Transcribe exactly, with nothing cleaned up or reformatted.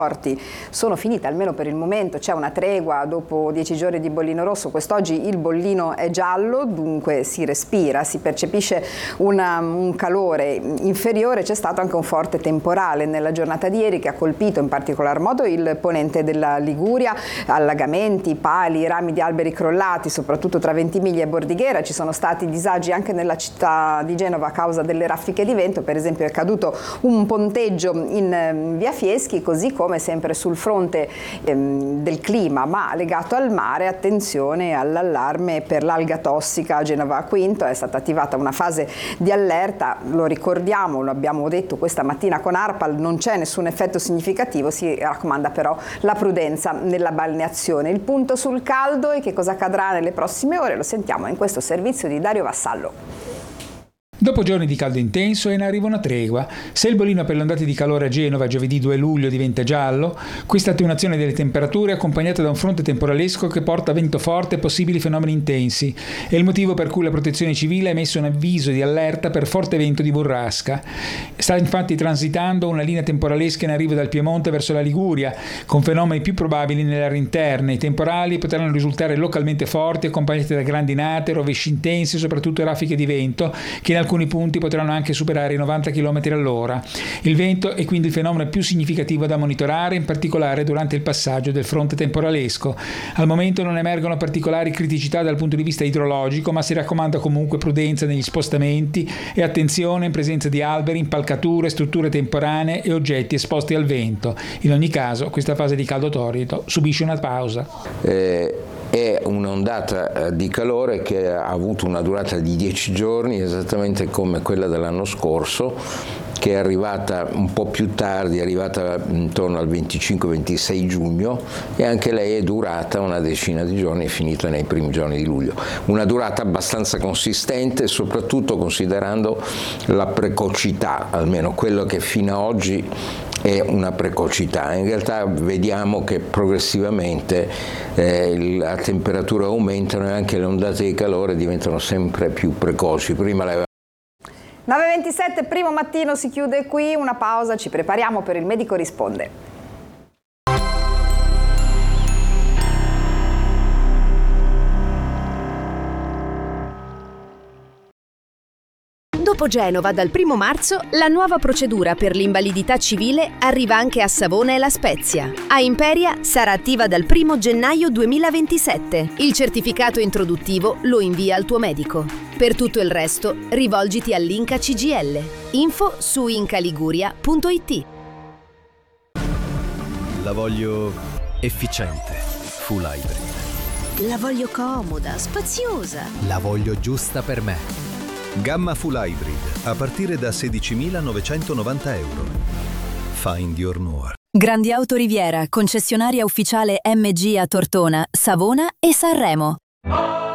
sono finite, almeno per il momento. C'è una tregua dopo dieci giorni di bollino rosso. Quest'oggi il bollino è giallo, dunque si respira, si percepisce una, un calore inferiore. C'è stato anche un forte temporale nella giornata di ieri che ha colpito in particolar modo il ponente della Liguria, allagamenti, pali, rami di alberi crollati, soprattutto tra Ventimiglia e Bordighera. Ci sono stati disagi anche nella città di Genova a causa delle raffiche di vento. Per esempio è caduto un ponteggio in via Fieschi, così come sempre sul fronte ehm, del clima ma legato al mare, attenzione all'allarme per l'alga tossica a Genova Quinto. È stata attivata una fase di allerta, lo ricordiamo, lo abbiamo detto questa mattina con ARPAL, non c'è nessun effetto significativo, si raccomanda però la prudenza nella balneazione. Il punto sul caldo e che cosa accadrà nelle prossime ore lo sentiamo in questo servizio di Dario Vassallo. Dopo giorni di caldo intenso è in arrivo una tregua. Se il bollino per le ondate di calore a Genova giovedì due luglio diventa giallo, questa attenuazione delle temperature è accompagnata da un fronte temporalesco che porta vento forte e possibili fenomeni intensi. È il motivo per cui la Protezione Civile ha emesso un avviso di allerta per forte vento di burrasca. Sta infatti transitando una linea temporalesca in arrivo dal Piemonte verso la Liguria, con fenomeni più probabili nelle aree interne. I temporali potranno risultare localmente forti, accompagnati da grandinate, rovesci intensi e soprattutto raffiche di vento, che in alcuni punti potranno anche superare i novanta chilometri all'ora. Il vento è quindi il fenomeno più significativo da monitorare, in particolare durante il passaggio del fronte temporalesco. Al momento non emergono particolari criticità dal punto di vista idrologico, ma si raccomanda comunque prudenza negli spostamenti e attenzione in presenza di alberi, impalcature, strutture temporanee e oggetti esposti al vento. In ogni caso, questa fase di caldo torrido subisce una pausa. Eh... È un'ondata di calore che ha avuto una durata di dieci giorni, esattamente come quella dell'anno scorso, che è arrivata un po' più tardi, è arrivata intorno al venticinque ventisei giugno, e anche lei è durata una decina di giorni, è finita nei primi giorni di luglio. Una durata abbastanza consistente, soprattutto considerando la precocità, almeno quello che fino ad oggi è una precocità. In realtà vediamo che progressivamente eh, le temperature aumentano e anche le ondate di calore diventano sempre più precoci. Prima le nove e ventisette, primo mattino si chiude qui, una pausa, ci prepariamo per il Medico Risponde. Dopo Genova, dal primo marzo, la nuova procedura per l'invalidità civile arriva anche a Savona e La Spezia. A Imperia sarà attiva dal primo gennaio duemilaventisette. Il certificato introduttivo lo invia al tuo medico. Per tutto il resto, rivolgiti all'Inca C G L. Info su incaliguria punto it. La voglio efficiente, full hybrid. La voglio comoda, spaziosa. La voglio giusta per me. Gamma Full Hybrid, a partire da sedicimilanovecentonovanta euro. Find your more. Grandi Auto Riviera, concessionaria ufficiale M G a Tortona, Savona e Sanremo.